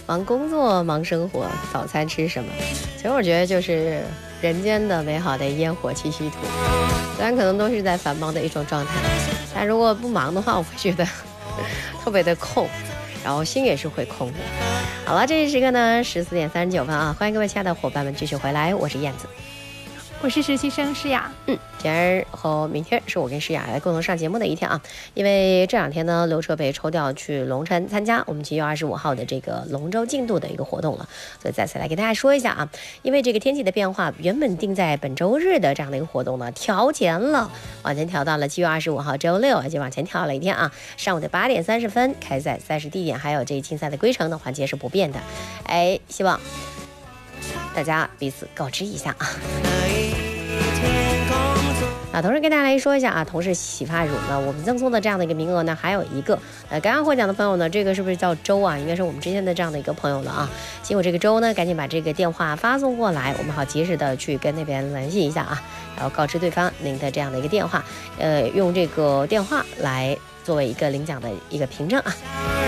忙工作忙生活，早餐吃什么？其实我觉得就是人间的美好的烟火气息图，虽然可能都是在繁忙的一种状态，但如果不忙的话，我会觉得特别的空，然后心也是会空的。好了，这一时刻呢14:39啊，欢迎各位亲爱的伙伴们继续回来，我是燕子， 我是实习生诗雅。 今儿和明天是我跟诗雅来共同上节目的一天啊，因为这2天呢，刘彻被抽调去龙山参加我们7月25号的这个龙舟竞渡的一个活动了，所以再次来给大家说一下啊，因为这个天气的变化，原本定在本周日的这样的一个活动呢，调前了，往前调到了7月25号周六，就往前调了一天啊，上午的8点30分开赛，赛事地点还有这一竞赛的规程的环节是不变的，希望大家彼此告知一下啊。同时跟大家来说一下啊，同事洗发乳呢，我们赠送的这样的一个名额呢，还有一个，刚刚获奖的朋友呢，这个是不是叫周啊？应该是我们之前的这样的一个朋友了啊。辛苦这个周呢，赶紧把这个电话发送过来，我们好及时的去跟那边联系一下啊，然后告知对方您的这样的一个电话，用这个电话来作为一个领奖的一个凭证啊。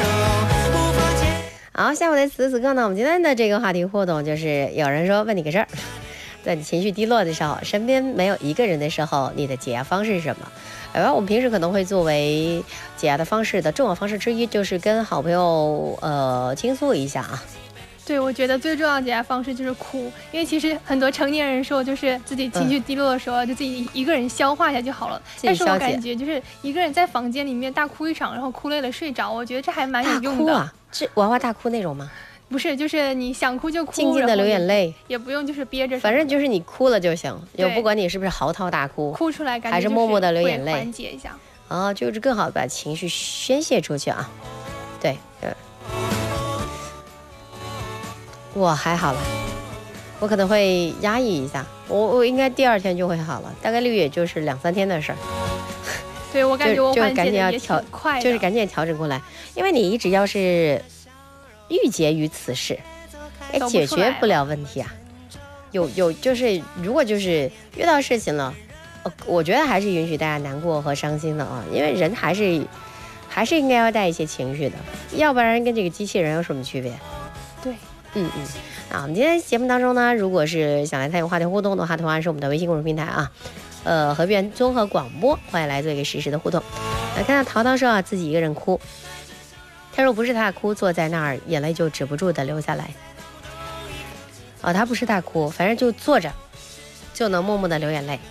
好，下午的此时此刻呢，我们今天的这个话题互动就是有人说问你个事儿。在你情绪低落的时候，身边没有一个人的时候，你的解压方式是什么？我们平时可能会作为解压的方式的重要方式之一，就是跟好朋友倾诉一下啊。 对，我觉得最重要的解压方式就是哭，因为其实很多成年人说，就是自己情绪低落的时候，就自己一个人消化一下就好了。但是我感觉就是一个人在房间里面大哭一场，然后哭累了睡着，我觉得这还蛮有用的。 大哭啊？是娃娃大哭那种吗？ 不是，就是你想哭就哭， 静静的流眼泪， 也不用就是憋着， 反正就是你哭了就行，就不管你是不是嚎啕大哭， 哭出来感觉还是默默的流眼泪， 缓解一下就是更好的把情绪宣泄出去啊。对，我还好了，我可能会压抑一下，我应该第2天就会好了，大概率也就是2-3天的事儿。 对，我感觉我缓解的也挺快的， 就是赶紧调整过来，因为你一直要是郁结于此事，也解决不了问题啊。就是如果就是遇到事情了，我觉得还是允许大家难过和伤心的啊，因为人还是应该要带一些情绪的，要不然跟这个机器人有什么区别？ 对， 我们今天节目当中呢，如果是想来参与话题互动的话，同样是我们的微信公众平台啊，河边综合广播，欢迎来做一个实时的互动。看到淘淘说啊，自己一个人哭。他说不是他哭，坐在那儿眼泪就止不住的流下来。他不是他哭，反正就坐着就能默默的流眼泪。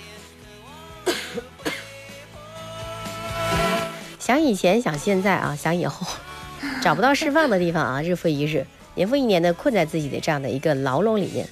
想以前想现在啊，想以后，找不到释放的地方啊，日复一日，年复一年的困在自己的这样的一个牢笼里面。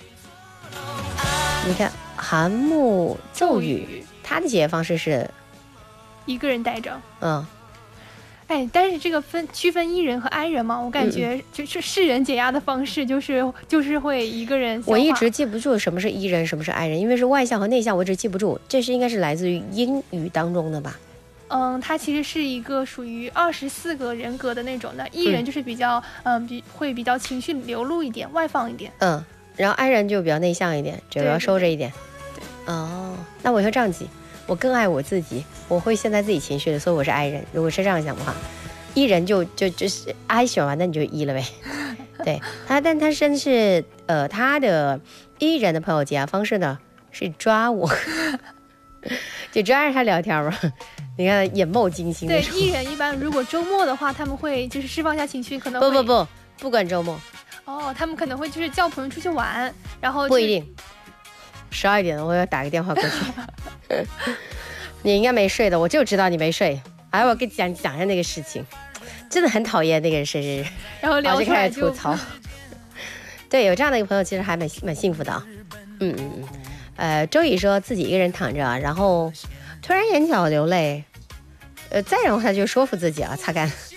你看韩木骤雨，他的解决方式是一个人待着。但是这个区分 E 人和 I 人嘛，我感觉就是世人解压的方式就是会一个人消化。 我一直记不住什么是 E 人什么是 I 人，因为是外向和内向，我一直记不住，这是应该是来自于英语当中的吧。 它其实是一个属于24个人格的那种的。E 人就是比较会比较情绪流露一点，外放一点。 然后 I 人就比较内向一点，就比较收着一点。 对。 那我就这样记，我更爱我自己，我会现在自己情绪的，所以我是 I 人。如果是这样想的话，E 人就是 I 选完，那你就 E 了呗。对他，但他真是他的 E 人的朋友解压方式呢是抓我，就抓着他聊天嘛。你看眼冒金星。 对 E 人一般如果周末的话，他们会就是释放一下情绪，可能会不管周末。 他们可能会就是叫朋友出去玩，然后不一定。12点了，我要打个电话过去。你应该没睡的，我就知道你没睡。我跟你讲一下那个事情，真的很讨厌那个人是。 然后聊就开始吐槽。对，有这样的一个朋友，其实还蛮幸福的啊。周宇说自己一个人躺着，然后突然眼角流泪，再然后他就说服自己啊，擦干。